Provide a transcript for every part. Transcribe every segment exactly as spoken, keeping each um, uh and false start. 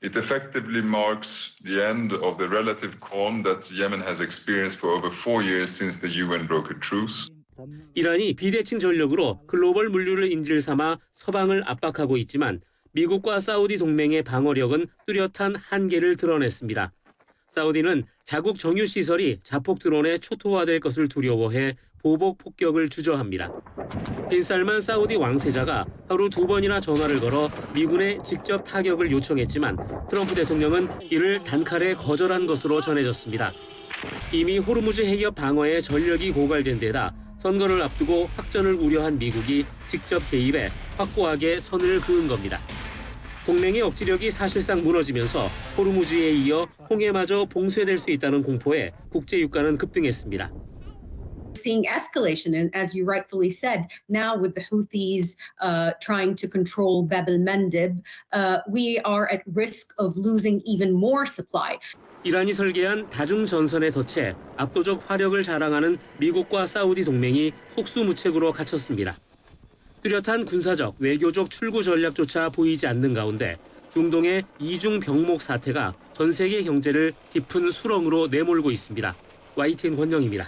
It effectively marks the end of the relative calm that Yemen has experienced for over four years since the U N brokered truce. 이란이 비대칭 전력으로 글로벌 물류를 인질 삼아 서방을 압박하고 있지만 미국과 사우디 동맹의 방어력은 뚜렷한 한계를 드러냈습니다. 사우디는 자국 정유 시설이 자폭 드론에 초토화될 것을 두려워해 보복 폭격을 주저합니다. 빈살만 사우디 왕세자가 하루 두 번이나 전화를 걸어 미군에 직접 타격을 요청했지만 트럼프 대통령은 이를 단칼에 거절한 것으로 전해졌습니다. 이미 호르무즈 해협 방어에 전력이 고갈된 데다 선거를 앞두고 확전을 우려한 미국이 직접 개입해 확고하게 선을 그은 겁니다. 동맹의 억지력이 사실상 무너지면서 호르무즈에 이어 홍해마저 봉쇄될 수 있다는 공포에 국제 유가는 급등했습니다. Seeing escalation, and as you rightfully said, now with the Houthis uh, trying to control Bab el-Mandeb, uh, we are at risk of losing even more supply. 이란이 설계한 다중 전선에 덧해 압도적 화력을 자랑하는 미국과 사우디 동맹이 속수무책으로 갇혔습니다. 뚜렷한 군사적, 외교적 출구 전략조차 보이지 않는 가운데 중동의 이중 병목 사태가 전 세계 경제를 깊은 수렁으로 내몰고 있습니다. 와이티엔 권영입니다.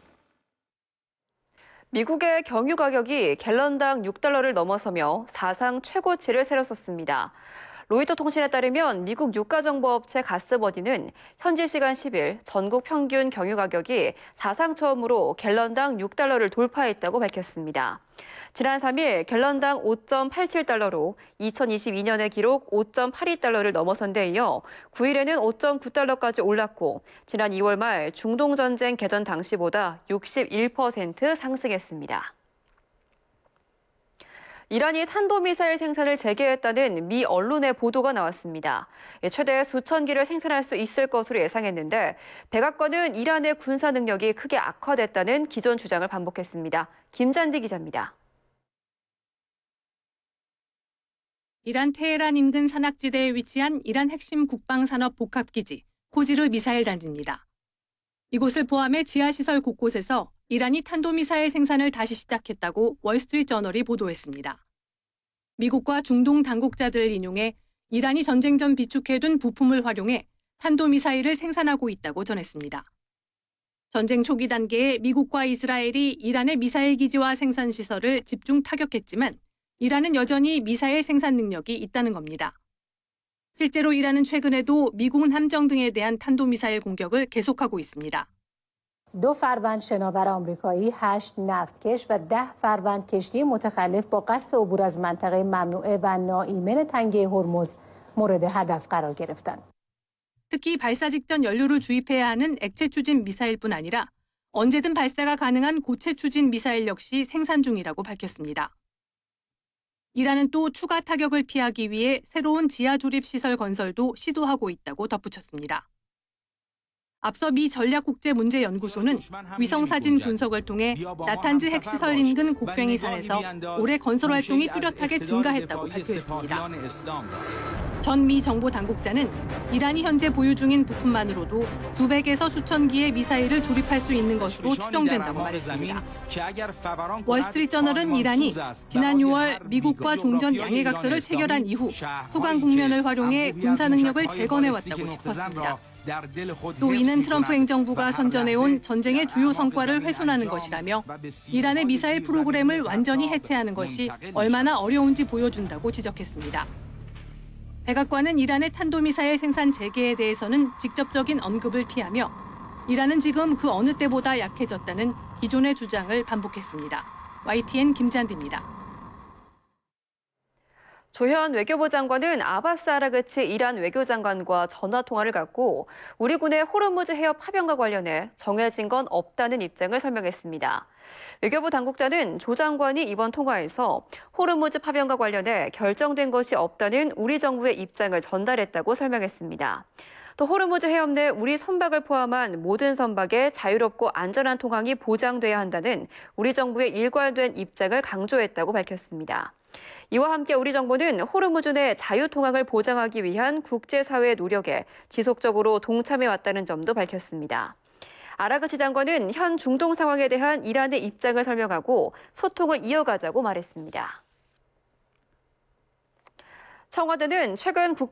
미국의 경유 가격이 갤런당 육 달러를 넘어서며 사상 최고치를 세웠습니다. 로이터 통신에 따르면 미국 유가정보업체 가스버디는 현지 시간 십 일 전국 평균 경유 가격이 사상 처음으로 갤런당 육 달러를 돌파했다고 밝혔습니다. 지난 삼 일 갤런당 오 점 팔칠 달러로 이천이십이 년의 기록 오 점 팔이 달러를 넘어선 데 이어 구 일에는 오 점 구 달러까지 올랐고 지난 이월 말 중동전쟁 개전 당시보다 육십일 퍼센트 상승했습니다. 이란이 탄도미사일 생산을 재개했다는 미 언론의 보도가 나왔습니다. 최대 수천 기를 생산할 수 있을 것으로 예상했는데 백악관은 이란의 군사 능력이 크게 악화됐다는 기존 주장을 반복했습니다. 김잔디 기자입니다. 이란 테헤란 인근 산악지대에 위치한 이란 핵심 국방산업 복합기지 코지르 미사일 단지입니다. 이곳을 포함해 지하시설 곳곳에서 이란이 탄도미사일 생산을 다시 시작했다고 월스트리트저널이 보도했습니다. 미국과 중동 당국자들을 인용해 이란이 전쟁 전 비축해둔 부품을 활용해 탄도미사일을 생산하고 있다고 전했습니다. 전쟁 초기 단계에 미국과 이스라엘이 이란의 미사일 기지와 생산 시설을 집중 타격했지만 이란은 여전히 미사일 생산 능력이 있다는 겁니다. 실제로 이란은 최근에도 미군 함정 등에 대한 탄도미사일 공격을 계속하고 있습니다. دو فروند شناور آمریکایی، هشت نفتکش و ده فروند کشتی متخلف با قصد عبور از منطقه ممنوعه و ناایمن تنگه هرمز مورد هدف قرار گرفتند. 특히 발사 직전 연료를 주입해야 하는 액체 추진 미사일뿐 아니라 언제든 발사가 가능한 고체 추진 미사일 역시 생산 중이라고 밝혔습니다. 이란은 또 추가 타격을 피하기 위해 새로운 지하 조립 시설 건설도 시도하고 있다고 덧붙였습니다. 앞서 미 전략국제문제연구소는 위성사진 분석을 통해 나탄즈 핵시설 인근 곡괭이 산에서 올해 건설 활동이 뚜렷하게 증가했다고 발표했습니다. 전 미 정보 당국자는 이란이 현재 보유 중인 부품만으로도 수백에서 수천 기의 미사일을 조립할 수 있는 것으로 추정된다고 말했습니다. 월스트리트저널은 이란이 지난 유월 미국과 종전 양해각서를 체결한 이후 후광 국면을 활용해 군사 능력을 재건해왔다고 짚었습니다. 또 이는 트럼프 행정부가 선전해온 전쟁의 주요 성과를 훼손하는 것이라며 이란의 미사일 프로그램을 완전히 해체하는 것이 얼마나 어려운지 보여준다고 지적했습니다. 백악관은 이란의 탄도미사일 생산 재개에 대해서는 직접적인 언급을 피하며 이란은 지금 그 어느 때보다 약해졌다는 기존의 주장을 반복했습니다. 와이티엔 김잔디입니다. 조현 외교부 장관은 아바스 아라그치 이란 외교장관과 전화통화를 갖고 우리 군의 호르무즈 해협 파병과 관련해 정해진 건 없다는 입장을 설명했습니다. 외교부 당국자는 조 장관이 이번 통화에서 호르무즈 파병과 관련해 결정된 것이 없다는 우리 정부의 입장을 전달했다고 설명했습니다. 또 호르무즈 해협 내 우리 선박을 포함한 모든 선박의 자유롭고 안전한 통항이 보장돼야 한다는 우리 정부의 일관된 입장을 강조했다고 밝혔습니다. 이와 함께 우리 정부는 호르무즈 내 자유통항을 보장하기 위한 국제사회의 노력에 지속적으로 동참해왔다는 점도 밝혔습니다. 아라그치 장관은 현 중동 상황에 대한 이란의 입장을 설명하고 소통을 이어가자고 말했습니다. 청와대는 최근 국